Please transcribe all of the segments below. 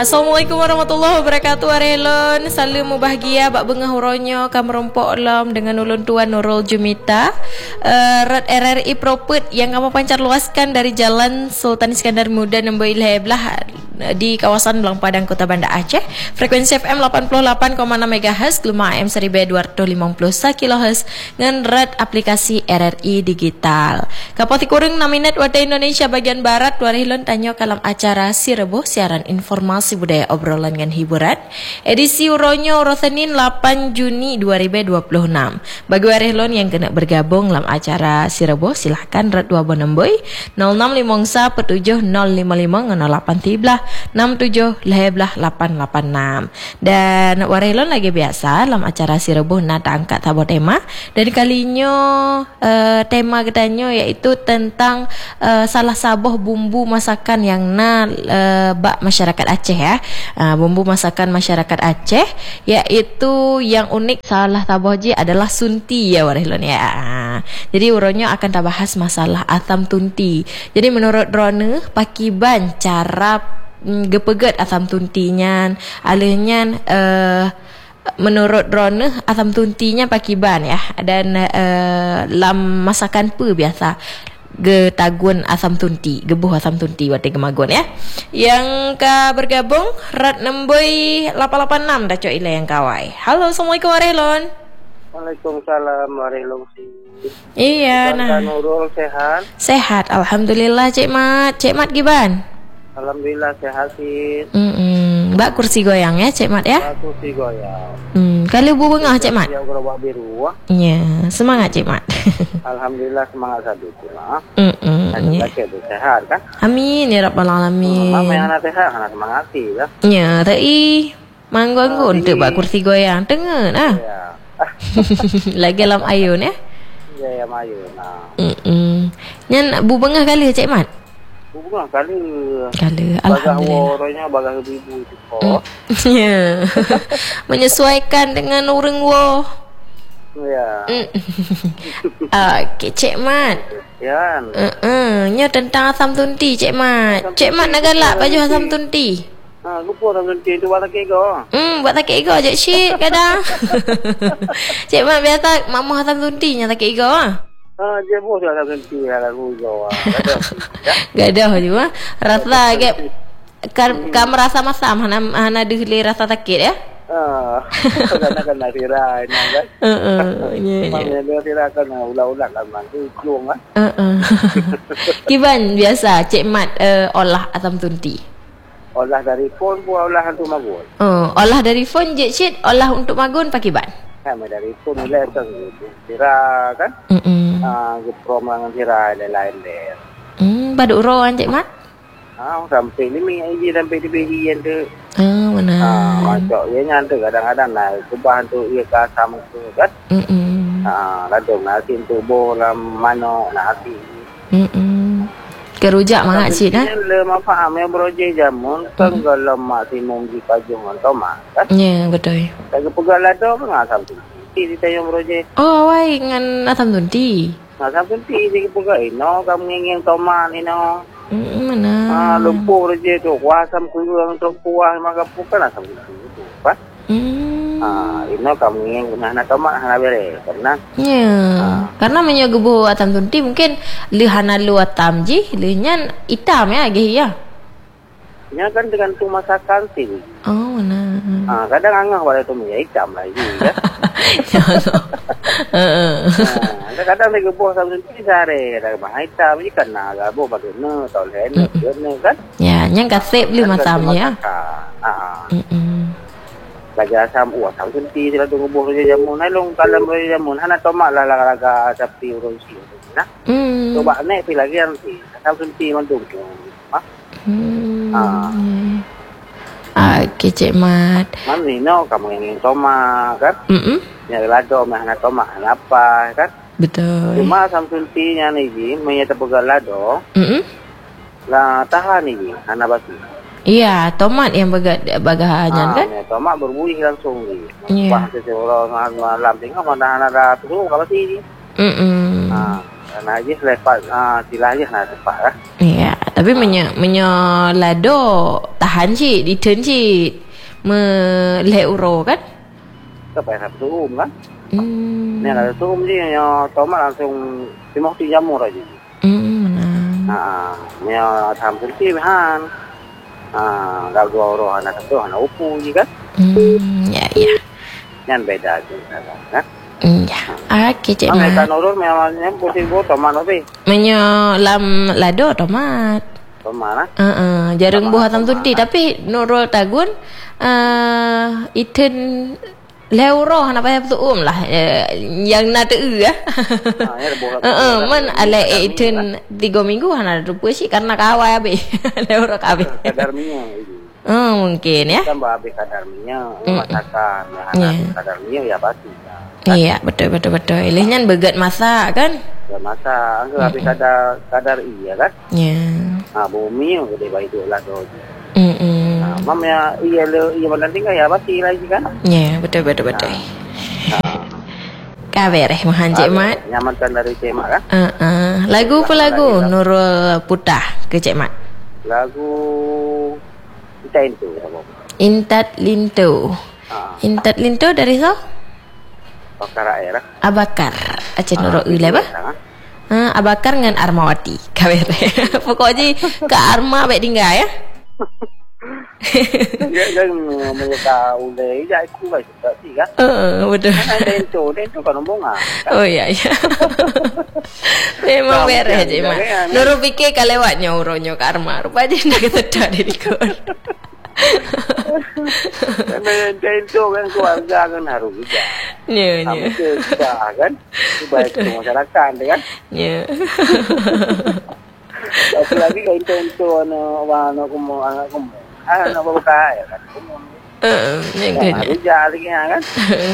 Assalamualaikum warahmatullahi wabarakatuh. Arelon salam bahagia bak bengah uronyo kam rompok lam dengan ulun tuan Nurul Jumita. Rat RRI Propet yang kamu pancar luaskan dari Jalan Sultan Iskandar Muda nombor 11 di kawasan Belang Padang Kota Banda Aceh. Frekuensi FM 88,6 MHz, gelombang AM 1250 kHz dengan rat aplikasi RRI digital. Kapati kurang 6 minit waktu Indonesia bagian barat. Warahilon tanya kalam acara Si Rebo, siaran informasi budaya obrolan dengan hiburan. Edisi uronyo Senin 8 Juni 2026. Bagi warahilon yang kena bergabung dalam acara Si Rebo, silahkan rat 2 bonemboi 0654 7 055 08 67 886. Dan warahilon lagi biasa dalam acara Si Rebo nak angkat tabur tema. Dan kalinya tema katanya iaitu tentang salah sabuh bumbu masakan yang bak masyarakat Aceh ya. Bumbu masakan masyarakat Aceh iaitu yang unik salah tabuh je adalah sunti ya warahilon ya. Jadi uronyo akan tabahas masalah asam tunti. Jadi menurut drone pakiban cara gepeget asam tuntinya alihnya menurut drone asam tuntinya pakiban ya. Dan lam masakan pe biasa getagun asam tunti, gebuh asam tunti wate gemagon ya. Yang ka bergabung rat nemboi 886 dah cok ila yang kawai. Halo, Assalamualaikum warahilon. Waalaikumsalam warahilong. Iya nah. Nurul sehat? Sehat, alhamdulillah Cik Mat. Cik Mat gimana? Alhamdulillah sehat sih. Mbak kursi goyang ya Cik Mat ya? Kursi goyang. Kalau bu bengah Cik Mat? Ya gerobak biru. Ya, semangat Cik Mat. Alhamdulillah semangat satu lah. Ya. Sehat kan? Amin ya rabbal alamin. Mama yang anak sehat, anak semangati lah. Ya, tadi manggon untuk bak kursi goyang dengar ah. Ya. Lagi dalam ayun ya? Ya mayu nah. Nyan bu bengah kali Cik Mat? Bukan kali alhamdulillah. Bagah bagah ibu itu kok. Ya. Menyesuaikan dengan urang wo. Ya. Okey Cik Mat. Ya. Nya tentang asam tunti Cik Mat. Cik Mat nak galak baju asam tunti. Lupa asam tunti itu buat takik go. Buat takik ego je syik kadang. Cik Mat biasa mamah asam tunti nya takik ego Dia bos asam tunti lagu go. Gadah juga. Rasa gap kan merasa masam hana dihli rasa sakit ya. Kena tirai kan. Mana dia tirai kan ulah-ulah kan tu keluang kan. Kiban biasa Cik Mat olah asam tunti. Olah dari phone pun olah untuk magun. Olah dari phone je Cik, olah untuk magun pakai ban. Kan dari phone nilai tu tirai kan. Geprom dengan tirai lain-lain. Baduk roan Cik Mat. Sampai ni sampai di bagian tu. Mana? Macam ia nyanta kadang-kadang lah kubah tu ia ke asam tu kan. Ladung nasi tu bolam manok nasi. Kerujak mangat Cik dah. Lema faham yang beroje jamun tenggal lemak simum di kajung tomat kan. Ya betul. Lagi pegal lado kan asam tunti di tayang beroje. Oh wai dengan asam tunti. Asam tunti di pegal ino kamu ngingin tomat ino. Mana? Lumpur je tu asam kurang tu kuah maka bukan asam tunti tu kan. Ino kamu ngingin guna tomat hana bere karena. Ya. Karena menyogebu atam tunti mungkin lihana lu atam ji, lihnya hitam ya gih ya. Nya kan dengan tu masakan sih. Oh mana. Kadang angah pada tu minyak hitam lagi ya. Kadang lagi buah asam tunti sare, ada mah hitam ni kan naga buah bagusnya tau leh kan. Ya, nyang kasep lu masamnya. Lagi asam asam tunti sila tunggu buah roja jamun. Halong kalam roja jamun hana tomat lah laga sapi urun si. Nah. Coba naik pi lagi nanti. Asam tunti mantung. Okey Cik Mat. Mami no kamu yang tomat kan? Yang lado mah hana tomat hana apa kan? Betul. Cuma asam tunti nya ni ji menyata pegal lado. Lah tahan ni hana batu. Iya, tomat yang bagahannya kan? Ya, tomat berbunyi langsung ni. Yeah. Wah, seseorang malam tengok mana ada tu kalau sini. Nah aja lepas sila aja nak tepat lah. Ya, tapi lado tahan cik, return cik. Meleh uro kan? Apa yang tu kan? Ni ada tu je yang tomat langsung 50 jamur aja. Ni tham senti han. Dah 2 orang anak tu anak upu je kan? Ya. Yang beda je kan? Ya. Okey cik Mat. Kan orang memangnya pusing tomat lebih. Lam lado tomat. Tomat lah. Jarang buah tam tunti tapi Nurul Tagun iten leuro hana payah betul lah yang nak teu ah. Man ala iten 3 minggu hana rupa sih karena kawai abe leuro kabe. Kadar minyak itu. Mungkin ya. Tambah habis kadar minyak, masakan, kadar minyak ya pasti. Iya, betul. Ilihnya begat masak kan? Begat masak, anggap habis kadar iya kan? Ya. Bumi gede baik tu lah tu. Mam ya iya badan tinggal ya pasti lagi kan? Ya, betul. Kabareh mahan Cik Mat. Nyamankan dari Cik Mat kan? Lagu apa lagu Nurul Putah ke Cik Mat? Lagu Intat Linto. Intat Linto dari so? Bakar air lah. Abakar. Aceh Nurul Ulai bah? Abakar dengan Armawati. Kabareh. Pokoknya ke Arma baik tinggal ya? Jangan mereka ulai je aku baik tak sih kan? Betul. Kan itu kan nombong Oh iya. Memang beres je Mat. Nurul fikir kalau lewatnya uronyo ke Arma. Rupanya nak ketedak diri kau. Itu kan keluarga kan harus juga. Ya. Kita kan baik masyarakat kan. Ya. Apalagi kalau itu anak kamu anak bapak ya kan. Harus jadi kan.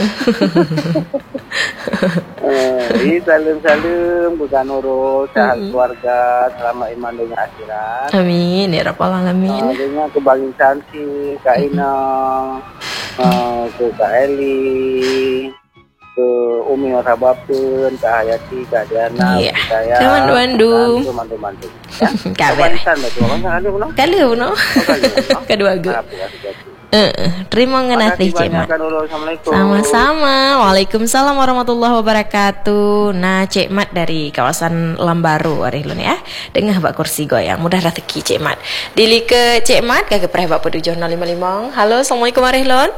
Salam bukan urus sehat keluarga selama iman dengan akhirat. Amin ya rabbal alamin. Dengan kebahagiaan si Kak Ina, ke Kak Eli, ke Umi Warabapun, Kak Hayati, Kak Diana, saya. Teman-teman. Kabar. Kali uno. Kedua gue. Terima kasih Cik Mat. Sama-sama. Waalaikumsalam warahmatullahi wabarakatuh. Nah Cik Mat dari kawasan Lambaru Arihlun ya. Dengar bak kursi goyang. Mudah rezeki Cik Mat. Dili ke Cik Mat kagak pereh bak 755. Halo, assalamualaikum Arihlun.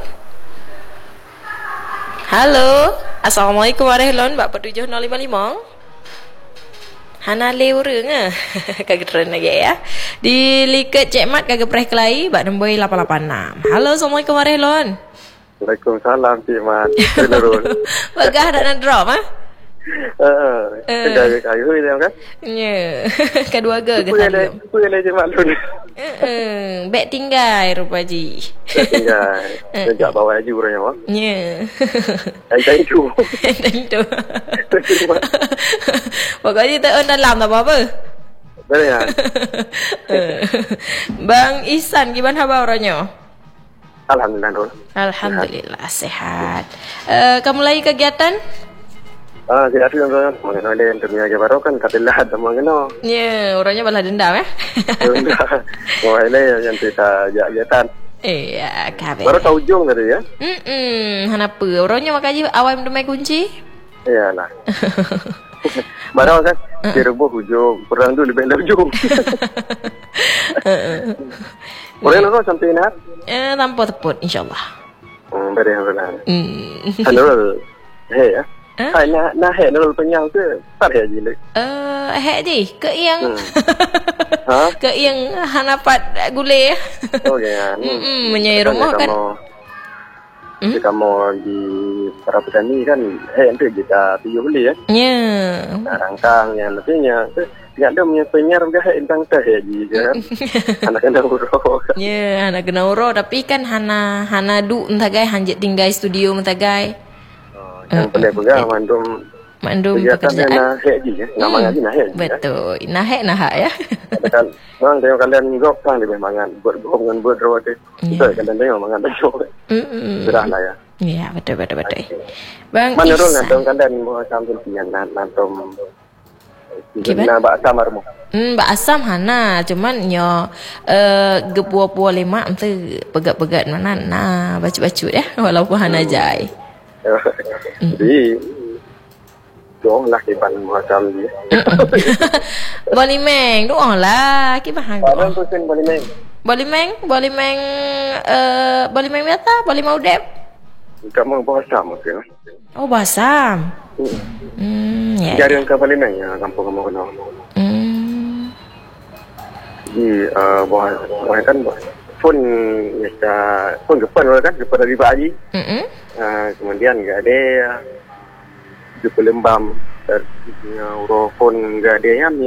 Halo, assalamualaikum Arihlun bak 755. Hana leure nge kagak keren lagi ya. Di liket Cik Mat kagak pereh kelai bak nombor 886. Halo, assalamualaikum Arihlun. Waalaikumsalam Cik Mat. Nurul. Bagah nak drop ah? Kedai kayu ni kan? Ya. Kedua ke Aku yang Cik Mat dulu. Baik tinggal rupa ji. Tinggal. Sejak bawa aja orangnya wah. Ya. Entah itu. Pokoknya tak dalam tak apa-apa. Betul ya. Bang Ihsan gimana khabar orangnya? Alhamdulillah Nurul. Alhamdulillah sehat. Kamu lagi kegiatan? Sihat kan mengenai dengan dunia baru kan katilah ada mengenai. Ya, orangnya balas dendam ya. Wah ini yang kita kegiatan. Iya, kabe. Baru ke ujung tadi ya. Kenapa? Orangnya makanya awam demai kunci. Iyalah. Baru kan direbut ujung, perang tu lebih ujung. Orang nak sampai nak? Tanpa teput, insyaallah. Beri alhamdulillah. Halo, hey ya. Hai nak hek Nurul penyang ke? Tak hek je le. Hek je. Ke yang ke yang hanapat gule. Okey. Menyai rumah kan. Kamu di para petani kan hek tu kita tuyul beli ya. Ya. Rangkang yang lebihnya tidak ada punya penyer ke hek tentang teh je kan. Anak kena uro. Ya, anak kena uro tapi kan hana du entagai hanjit tinggal studio entagai. Yang boleh pegang mandum pekerjaan hek je nama ngaji nah hek betul nah hek ya kan bang tengok kalian gok kan lebih mangan buat dengan buat rawat itu kalian tengok mangan betul berahlah ya iya betul Bang Manurul nanti kalian mau sambil pian nanti Gimana Asam armo? Ba asam hana cuman nyo gebuah-buah lemak tu pegat-pegat mana nah bacu-bacu dah walaupun hana jai. Jadi doang lah kiban Asam dia. Boleh meng doang lah kibahang. Orang pun boleh meng. Boleh meng biasa, boleh mau dep. Kamu bahasa mungkin. Oh bahasa. Ya. Jarang ke boleh meng ya kampung kamu kenal. Jadi bahasa kan pun kita pun depan orang kan depan dari Pak Haji. Kemudian enggak ada di Palembang pun enggak ada yang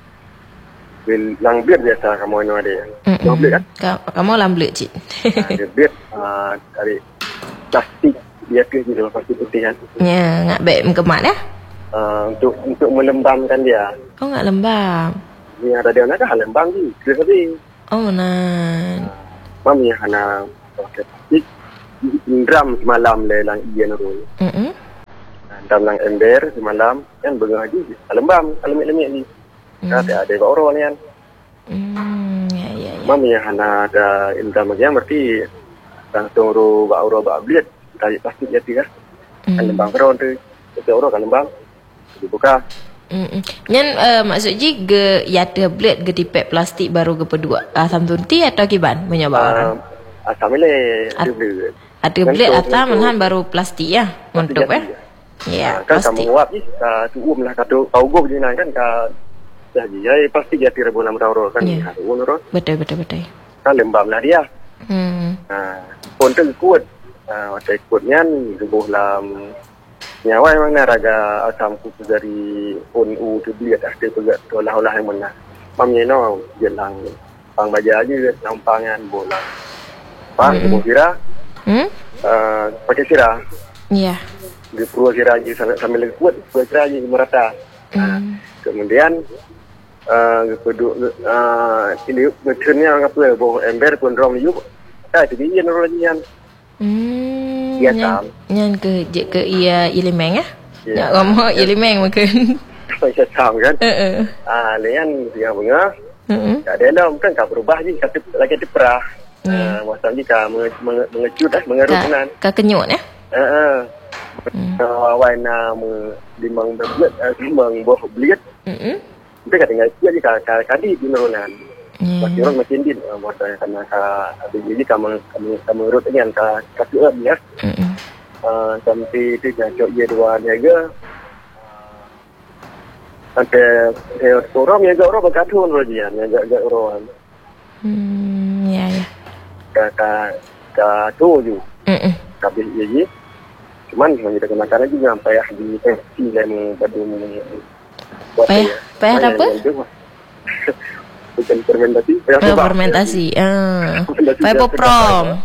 lang beat biasa kamu ada ya. Lang beat kan? Kamu lang beat cik. Beat dari plastik dia ke di dalam plastik putih kan. Ya, ngak baik mengkemat ya? Untuk melembamkan dia. Oh, ngak lembam. Ni ada dia nak lembang ni. Tapi oh, nan. Mami hana pakai plastik. Drum semalam le lang ian ru. Drum lang ember semalam kan bergaji lembam, lemik-lemik ni. Ada orang ni kan. Ya. Mami hana ada indra macam berarti langsung ru ba blit dari plastik jadi kan. Kan lembang keron tu. Jadi orang kan lembang. Dibuka. Nyan maksud ji ge yata blade ge dipek plastik baru ge pedua. Asam tunti atau kiban menyoba orang. Asam ile blade. Ada blade atau menhan baru plastik ya. Untuk ya. Ya, kan plastik. Kamu nguap ni tuum lah kata kau go begini kan ka jadi ai plastik ya 3600 euro kan. Betul. Kan lembam lah dia. Pun tu kuat. Waktu kuatnya buh lam nyawa memang raga asam kutu dari ONU tu dia dah ada pegat olah-olah yang mana. Mamnya no jelang pang baja aja lampangan bola. Pang kira. Pakai sirah. Ya. Di Purwo Sirah sambil lagi kuat, Purwo Sirah lagi merata. Kemudian ini betulnya apa boh ember pun rom yuk. Itu dia nurul lagi yang. Nyan ke iya ilimeng ya? Ya kamu ilimeng mungkin. Saya sam kan. Lian dia bunga. Ada dalam kan kau berubah je kata lagi diperah. Masa ni kau mengecut mengerukan. Kau kenyut ya? Warna limang belut, limang buah belut. Kita kata ingat dia jika kadi di nurunan. Pasti orang macam ni, masa karena ada jadi kamu urut dengan kasih ya. Sampai tu jauh dia dua niaga. Sampai orang niaga orang berkatun saja, niaga orang. Ya. Katu je. Kabel je. Cuman hanya dengan makanan juga sampai di festi dan badung. Payah apa? Bukan fermentasi. Fermentasi. Payah poprom.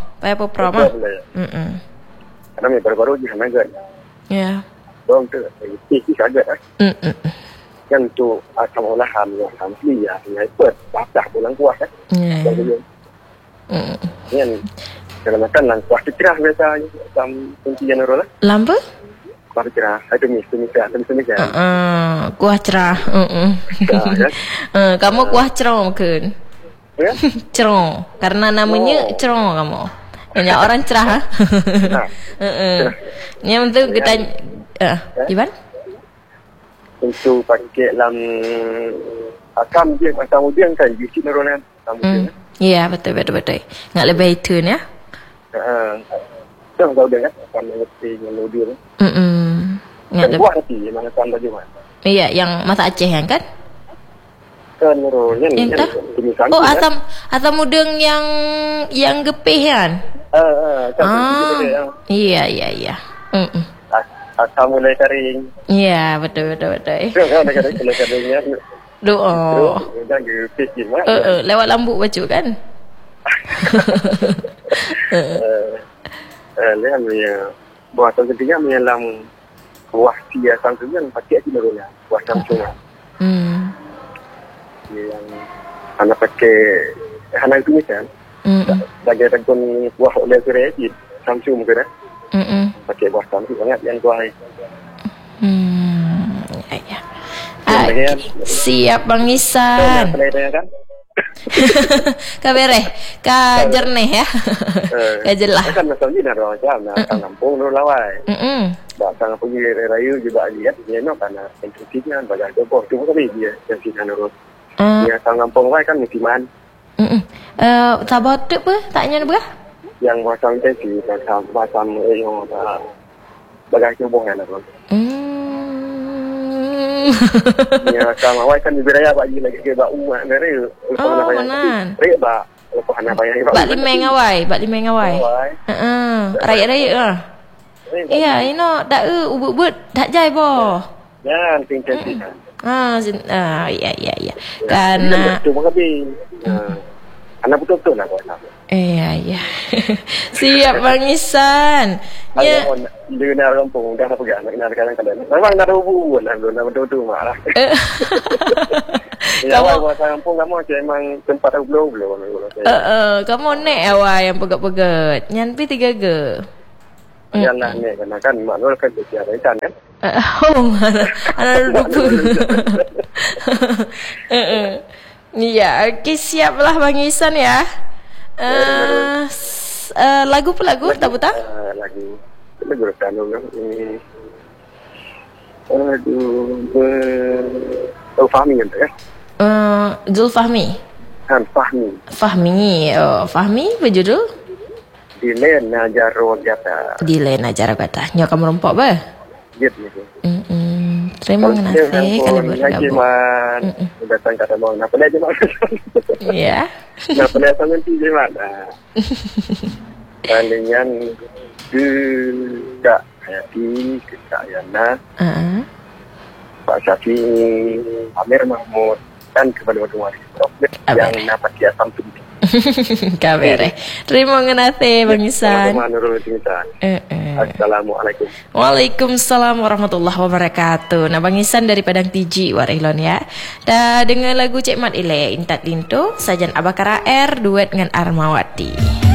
Karena ni baru-baru je hangat. Ya. Dong tu, ini agak. Yang tu asam olahan yang asli ya, yang ikut patah pulang kuah kan. Yang kalau makan lang kuah cerah biasa asam kunci general lah. Lampu? Kuah cerah, ada misal. Kuah cerah. Kamu kuah cerong mungkin. Ya? Cerong, karena namanya cerong kamu. Banyak orang cerah. Yang tu kita gimana? Untuk pakai dalam asam udian kan biji neuronan asam. Ya betul. Nggak lebih itu ya? Tahu dah kan asam udian. Nggak buah hati mana asam tadi mana? Iya, yang masa Aceh yang kan? Kan neuronnya ni. Oh asam udang yang gepih kan? Iya. Asam mulai kering. Iya, betul. Kan ada keringnya. Doa. Dah gepih gimana? Lewat lambuk baju kan? Lihat dia buah tahun ketiga menyelam buah sia samsung pakai aja neuronnya. Buah samsung. Yang anak pakai anak itu kan. Bagi takun buah oleh kerja samsung mungkin pakai buah samsung banget yang kuah. Ya. Siap Bang Isan. Kan? Ka bereh, ka jernih ya. Ka jelah. Kan masalahnya ada macam nak kampung dulu lawai. Bahkan apa ni rayu juga lihat dia no karena intensifnya banyak jodoh tu tapi dia yang sini nurut. Dia kampung lawai kan musiman. Sabar tu apa? Taknya apa? Yang macam intensi macam yang bagai jodoh kan tu. Ya sama awak kan diberi apa lagi ke bak umat mere. Benar. Reba lepas nak bayar bak limeng awai. Raya ah. Iya, ino dak ubut dak jai bo. Jangan intensi. Iya. Karena tu mengabi. Anak betul-betul lah kau nak. Iya. Siap Bang Isan. Ya. Dia nak kampung dah pergi anak kadang-kadang. Memang nak hubungan lah belum betul-betul marah. Kamu kampung kamu memang tempat belum. Kamu nek awak yang pegat-pegat. Nyan pi 3 ge. Yalah nek kan mak nol kan dia ikan kan. Ana lupa. Iya, okey siaplah Bang Isan ya. Lagu tak buta? Lagu kanu ini. Fahmi kan ya? Zulfahmi. Fahmi. Fahmi berjudul? Dilen Najaro Gata. Nyo kamu rompok ba? Gitu. Terima kasih kalau bergabung. Datang kata mau nak pelaj mak. Ya. Nak pelaj sangat tinggi mak. Palingan juga hayati kekayana. Pak Syafi Amir Mahmud dan kepada waris yang dapat dia sampai. Kabere. Terima kasih Bang Isan. Assalamualaikum. Waalaikumsalam warahmatullahi wabarakatuh. Nah Bang Isan dari Padang Tiji Warilon ya. Dah dengan lagu Cik Mat Ile Intat Lintu Sajan Abakara R duet dengan Armawati.